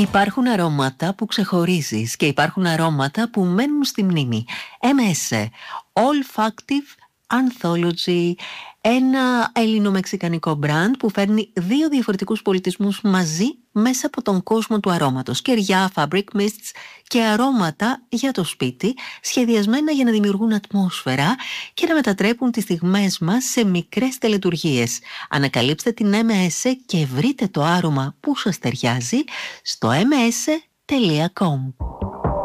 Υπάρχουν αρώματα που ξεχωρίζεις και υπάρχουν αρώματα που μένουν στη μνήμη. MS, Olfactive Anthology, ένα ελληνομεξικανικό μπραντ που φέρνει δύο διαφορετικούς πολιτισμούς μαζί μέσα από τον κόσμο του αρώματος. Κεριά, fabric mists και αρώματα για το σπίτι, σχεδιασμένα για να δημιουργούν ατμόσφαιρα και να μετατρέπουν τις στιγμές μας σε μικρές τελετουργίες. Ανακαλύψτε την MS και βρείτε το άρωμα που σας ταιριάζει στο ms.com.